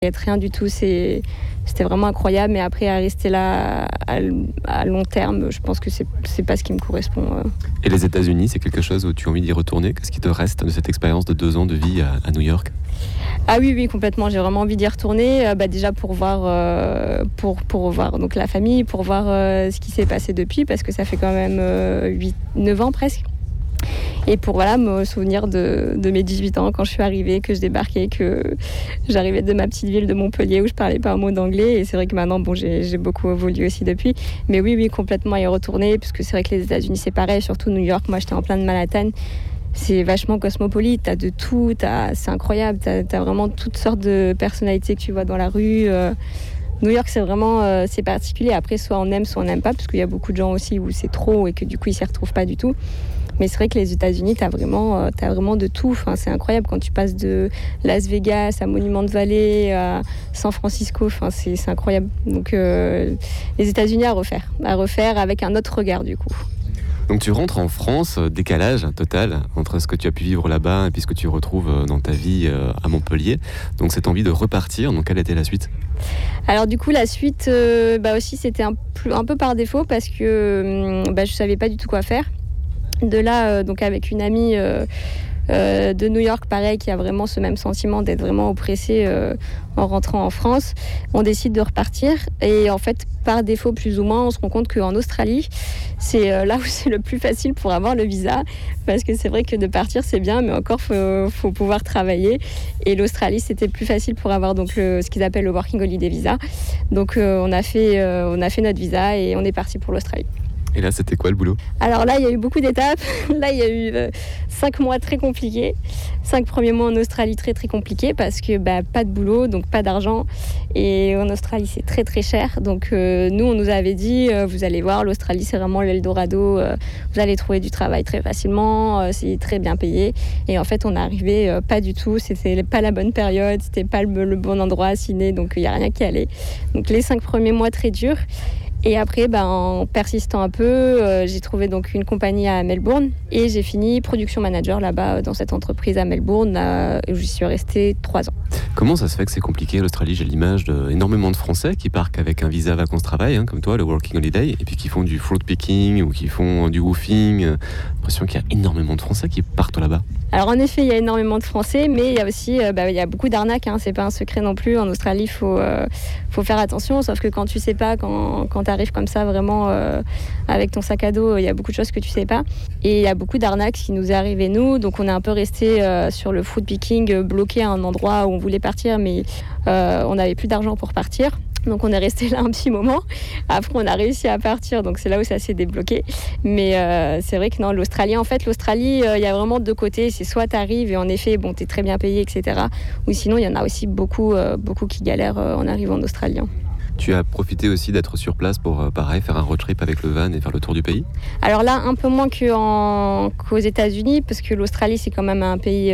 Rien du tout, c'était vraiment incroyable. Mais après, à rester là à long terme, je pense que c'est pas ce qui me correspond. Et les États-Unis, c'est quelque chose où tu as envie d'y retourner? Qu'est-ce qui te reste de cette expérience de 2 ans de vie à New York? Ah oui, complètement. J'ai vraiment envie d'y retourner. Déjà pour voir, pour voir donc la famille, pour voir ce qui s'est passé depuis, parce que ça fait quand même 9 ans presque. Et pour me souvenir de mes 18 ans quand je suis arrivée, que je débarquais, que j'arrivais de ma petite ville de Montpellier où je parlais pas un mot d'anglais. Et c'est vrai que maintenant, j'ai beaucoup évolué aussi depuis. Mais oui, complètement y retourner, parce que c'est vrai que les États-Unis, c'est pareil, surtout New York. Moi, j'étais en plein de Manhattan. C'est vachement cosmopolite, t'as de tout, c'est incroyable, t'as vraiment toutes sortes de personnalités que tu vois dans la rue. New York, c'est vraiment c'est particulier. Après, soit on aime, soit on n'aime pas, parce qu'il y a beaucoup de gens aussi où c'est trop et que du coup, ils s'y retrouvent pas du tout. Mais c'est vrai que les États-Unis, t'as vraiment de tout. Enfin, c'est incroyable quand tu passes de Las Vegas à Monument Valley à San Francisco. Enfin, c'est incroyable. Donc, les États-Unis à refaire avec un autre regard du coup. Donc tu rentres en France, décalage total entre ce que tu as pu vivre là-bas et puis ce que tu retrouves dans ta vie à Montpellier. Donc cette envie de repartir, donc quelle était la suite? Alors du coup la suite aussi c'était un peu par défaut, parce que je savais pas du tout quoi faire. De là donc avec une amie de New York, pareil, qui a vraiment ce même sentiment d'être vraiment oppressée en rentrant en France, on décide de repartir. Et en fait, par défaut plus ou moins, on se rend compte qu'en Australie, c'est là où c'est le plus facile pour avoir le visa, parce que c'est vrai que de partir c'est bien, mais encore faut pouvoir travailler. Et l'Australie, c'était plus facile pour avoir donc ce qu'ils appellent le Working Holiday Visa. Donc on a fait notre visa et on est parti pour l'Australie. Et là, c'était quoi le boulot? Alors là, il y a eu beaucoup d'étapes. Là, il y a eu 5 mois très compliqués. 5 premiers mois en Australie très très compliqués, parce que pas de boulot, donc pas d'argent. Et en Australie, c'est très très cher. Donc nous, on nous avait dit, vous allez voir, l'Australie, c'est vraiment l'Eldorado. Vous allez trouver du travail très facilement, c'est très bien payé. Et en fait, on est arrivé pas du tout. C'était pas la bonne période, c'était pas le bon endroit à Sydney, donc il n'y a rien qui allait. Donc les 5 premiers mois très durs. Et après, en persistant un peu, j'ai trouvé donc une compagnie à Melbourne et j'ai fini production manager là-bas dans cette entreprise à Melbourne où j'y suis restée 3 ans. Comment ça se fait que c'est compliqué l'Australie? J'ai l'image d'énormément de Français qui partent avec un visa vacances-travail, comme toi, le Working Holiday, et puis qui font du fruit picking ou qui font du woofing. L'impression qu'il y a énormément de Français qui partent là-bas. Alors en effet, il y a énormément de Français, mais il y a aussi il y a beaucoup d'arnaques. C'est pas un secret non plus. En Australie, faut faire attention. Sauf que quand tu sais pas, quand tu arrives comme ça vraiment avec ton sac à dos, il y a beaucoup de choses que tu sais pas. Et il y a beaucoup d'arnaques qui nous est arrivé nous. Donc on est un peu resté sur le fruit picking, bloqué à un endroit où on voulait partir, mais on n'avait plus d'argent pour partir. Donc on est resté là un petit moment. Après on a réussi à partir, donc c'est là où ça s'est débloqué. Mais c'est vrai que non, l'Australie, il y a vraiment 2 côtés. C'est soit t'arrives et en effet t'es très bien payé, etc. Ou sinon il y en a aussi beaucoup qui galèrent en arrivant en Australie. Tu as profité aussi d'être sur place pour, pareil, faire un road trip avec le van et faire le tour du pays? Alors là, un peu moins qu'aux États-Unis, parce que l'Australie, c'est quand même un pays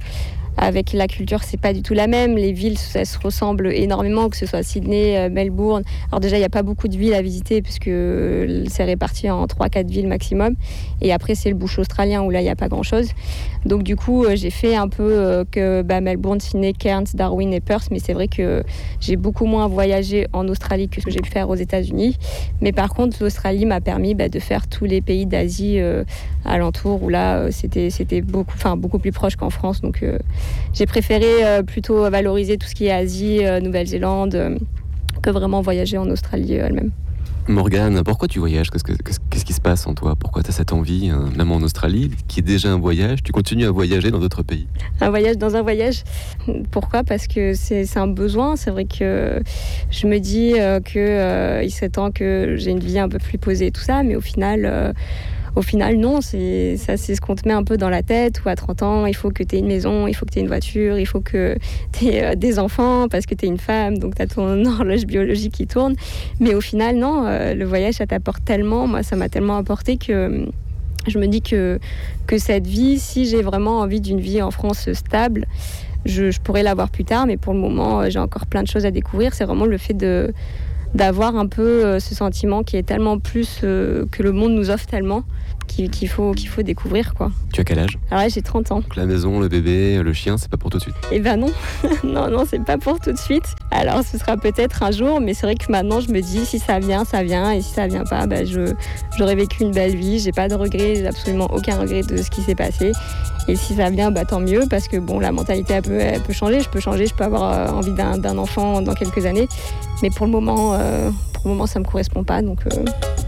avec la culture, c'est pas du tout la même. Les villes, ça se ressemble énormément, que ce soit Sydney, Melbourne. Alors déjà, il n'y a pas beaucoup de villes à visiter, puisque c'est réparti en 3-4 villes maximum. Et après, c'est le bush australien, où là, il n'y a pas grand-chose. Donc du coup, j'ai fait un peu Melbourne, Sydney, Cairns, Darwin et Perth. Mais c'est vrai que j'ai beaucoup moins voyagé en Australie que ce que j'ai pu faire aux États-Unis. Mais par contre, l'Australie m'a permis de faire tous les pays d'Asie alentour, où là, c'était beaucoup plus proche qu'en France. Donc j'ai préféré plutôt valoriser tout ce qui est Asie, Nouvelle-Zélande, que vraiment voyager en Australie elle-même. Morgane, pourquoi tu voyages? Qu'est-ce qui se passe en toi? Pourquoi tu as cette envie, même en Australie, qui est déjà un voyage, tu continues à voyager dans d'autres pays? Un voyage dans un voyage. Pourquoi? Parce que c'est un besoin. C'est vrai que je me dis qu'il serait temps que j'ai une vie un peu plus posée et tout ça, mais au final, non, c'est ce qu'on te met un peu dans la tête, où à 30 ans, il faut que tu aies une maison, il faut que tu aies une voiture, il faut que tu aies des enfants, parce que tu es une femme, donc tu as ton horloge biologique qui tourne. Mais au final, non, le voyage, ça t'apporte tellement. Moi, ça m'a tellement apporté que je me dis que cette vie, si j'ai vraiment envie d'une vie en France stable, je pourrais l'avoir plus tard, mais pour le moment, j'ai encore plein de choses à découvrir. C'est vraiment le fait de d'avoir un peu ce sentiment qui est tellement plus que le monde nous offre tellement qu'il faut découvrir, quoi. Tu as quel âge? Alors là, j'ai 30 ans. Donc la maison, le bébé, le chien, c'est pas pour tout de suite? Eh ben non, non, c'est pas pour tout de suite. Alors ce sera peut-être un jour, mais c'est vrai que maintenant je me dis si ça vient, ça vient, et si ça vient pas, j'aurais vécu une belle vie, j'ai pas de regrets, j'ai absolument aucun regret de ce qui s'est passé. Et si ça vient, tant mieux, parce que bon, la mentalité elle peut changer, je peux avoir envie d'un enfant dans quelques années, mais pour le moment ça me correspond pas, donc